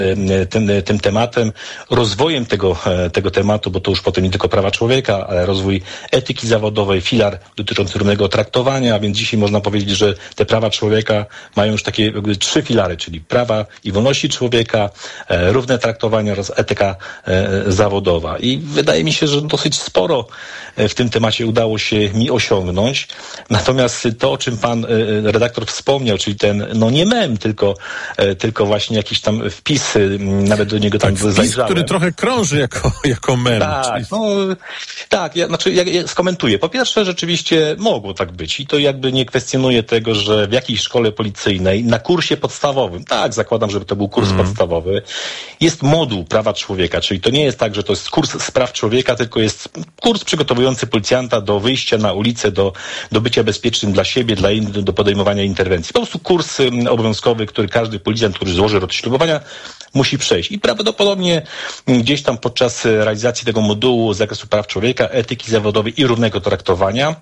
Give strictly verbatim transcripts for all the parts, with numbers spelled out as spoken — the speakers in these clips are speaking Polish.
tym, tym tematem, rozwojem tego, tego tematu, bo to już potem nie tylko prawa człowieka, ale rozwój etyki zawodowej, filar dotyczący równego traktowania, a więc dzisiaj można powiedzieć, że te prawa człowieka mają już takie jakby trzy filary, czyli prawa i wolności człowieka, równe traktowanie oraz etyka zawodowa. I wydaje mi się, że dosyć sporo w tym temacie udało się mi osiągnąć. Natomiast to, o czym pan redaktor wspomniał, czyli ten, no nie mem, tylko, tylko właśnie jakiś tam wpis, nawet do niego tam tak, wpis, zajrzałem. który trochę krąży jako, jako mem. Tak, czyli... no, tak, ja, znaczy ja, ja skomentuję. Po pierwsze, rzeczywiście mogło tak być i to jakby nie kwestionuje tego, że w jakiejś szkole policyjnej na kursie podstawowym, tak, zakładam, żeby to był kurs mm. podstawowy, jest moduł prawa człowieka, czyli to nie jest tak, że to jest kurs z praw człowieka, tylko jest kurs przygotowujący policjanta do wyjścia na ulicę, do, do bycia bezpiecznym dla siebie, dla innych, do podejmowania interwencji. Po prostu kurs um, obowiązkowy, który każdy policjant, który złoży rotę ślubowania, musi przejść. I prawdopodobnie gdzieś tam podczas realizacji tego modułu z zakresu praw człowieka, etyki zawodowej i równego traktowania,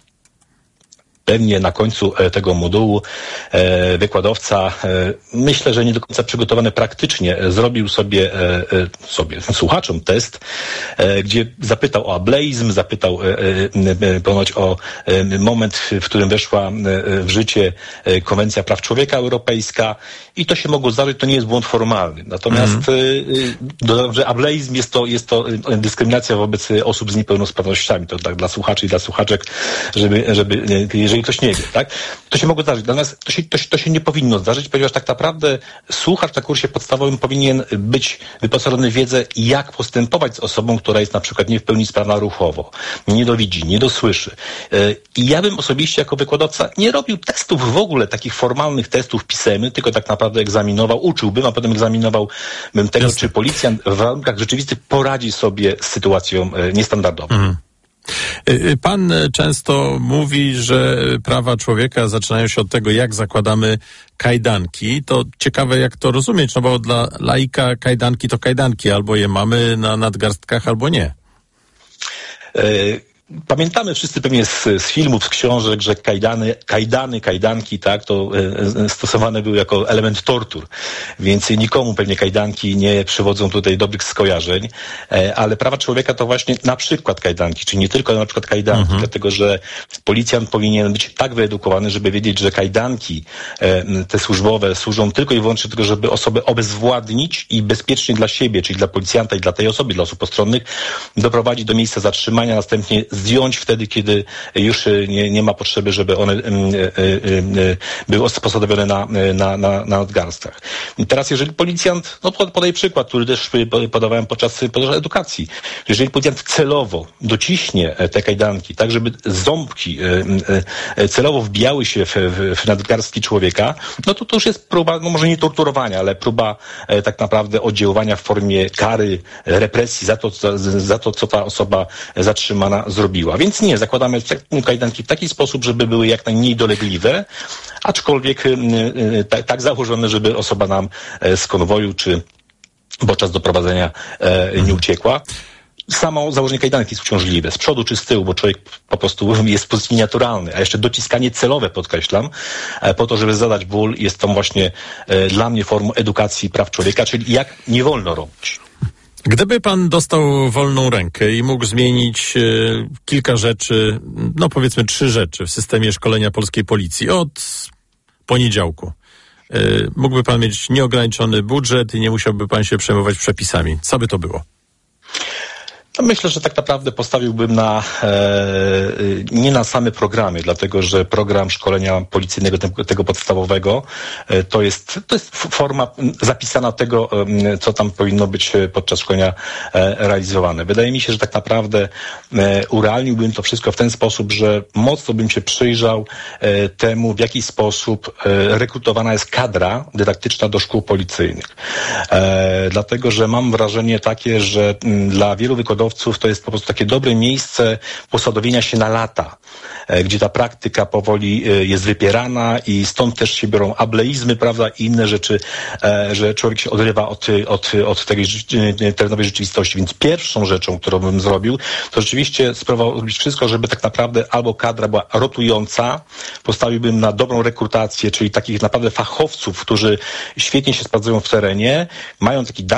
pewnie na końcu tego modułu e, wykładowca, e, myślę, że nie do końca przygotowany praktycznie, e, zrobił sobie, e, sobie słuchaczom test, e, gdzie zapytał o ableizm, zapytał e, e, ponoć o e, moment, w którym weszła e, w życie e, Konwencja Praw Człowieka Europejska i to się mogło zdarzyć, to nie jest błąd formalny. Natomiast mm. e, dodam, że ableizm jest to, jest to dyskryminacja wobec osób z niepełnosprawnościami. To tak dla słuchaczy i dla słuchaczek, żeby, żeby jeżeli ktoś nie wie, tak? To się mogło zdarzyć. Natomiast to się, to, się, to się nie powinno zdarzyć, ponieważ tak naprawdę słuchacz na kursie podstawowym powinien być wyposażony w wiedzę, jak postępować z osobą, która jest na przykład nie w pełni sprawna ruchowo, nie dowidzi, nie dosłyszy. I ja bym osobiście jako wykładowca nie robił testów w ogóle, takich formalnych testów pisemnych, tylko tak naprawdę egzaminował, uczyłbym, a potem egzaminowałbym tego, Jasne. Czy policjant w warunkach rzeczywistych poradzi sobie z sytuacją niestandardową. Mm. Pan często mówi, że prawa człowieka zaczynają się od tego, jak zakładamy kajdanki. To ciekawe, jak to rozumieć, no bo dla laika kajdanki to kajdanki. Albo je mamy na nadgarstkach, albo nie. Y- Pamiętamy wszyscy pewnie z, z filmów, z książek, że kajdany, kajdany, kajdanki, tak, to e, stosowane były jako element tortur, więc nikomu pewnie kajdanki nie przywodzą tutaj dobrych skojarzeń, e, ale prawa człowieka to właśnie na przykład kajdanki, czyli nie tylko na przykład kajdanki, mhm. dlatego że policjant powinien być tak wyedukowany, żeby wiedzieć, że kajdanki e, te służbowe służą tylko i wyłącznie do tego, żeby osobę obezwładnić i bezpiecznie dla siebie, czyli dla policjanta i dla tej osoby, dla osób postronnych, doprowadzić do miejsca zatrzymania, następnie zdjąć wtedy, kiedy już nie, nie ma potrzeby, żeby one y, y, y, były posadowione na, na, na, na nadgarstkach. I teraz jeżeli policjant, no podaję przykład, który też podawałem podczas, podczas edukacji, jeżeli policjant celowo dociśnie te kajdanki, tak żeby ząbki y, y, celowo wbijały się w, w, w nadgarstki człowieka, no to to już jest próba, no może nie torturowania, ale próba y, tak naprawdę oddziaływania w formie kary, represji za to, za, za to, co ta osoba zatrzymana zrobiła. Więc nie, zakładamy kajdanki w taki sposób, żeby były jak najmniej dolegliwe, aczkolwiek y, tak, tak założone, żeby osoba nam z konwoju czy podczas doprowadzenia y, nie uciekła. Samo założenie kajdanki jest uciążliwe, z przodu czy z tyłu, bo człowiek po prostu jest w pozycji nienaturalnej, a jeszcze dociskanie celowe, podkreślam, po to, żeby zadać ból, jest to właśnie y, dla mnie formą edukacji praw człowieka, czyli jak nie wolno robić. Gdyby pan dostał wolną rękę i mógł zmienić e, kilka rzeczy, no powiedzmy trzy rzeczy w systemie szkolenia polskiej policji od poniedziałku, e, mógłby pan mieć nieograniczony budżet i nie musiałby pan się przejmować przepisami. Co by to było? No myślę, że tak naprawdę postawiłbym na e, nie na same programy, dlatego że program szkolenia policyjnego tego, tego podstawowego e, to jest to jest forma zapisana tego, e, co tam powinno być podczas szkolenia e, realizowane. Wydaje mi się, że tak naprawdę e, urealniłbym to wszystko w ten sposób, że mocno bym się przyjrzał e, temu, w jaki sposób e, rekrutowana jest kadra dydaktyczna do szkół policyjnych. E, dlatego, że mam wrażenie takie, że m, dla wielu wykładowców fachowców to jest po prostu takie dobre miejsce posadowienia się na lata, gdzie ta praktyka powoli jest wypierana i stąd też się biorą ableizmy, prawda, i inne rzeczy, że człowiek się odrywa od, od, od tej terenowej rzeczywistości. Więc pierwszą rzeczą, którą bym zrobił, to rzeczywiście spróbować wszystko, żeby tak naprawdę albo kadra była rotująca, postawiłbym na dobrą rekrutację, czyli takich naprawdę fachowców, którzy świetnie się sprawdzają w terenie, mają taki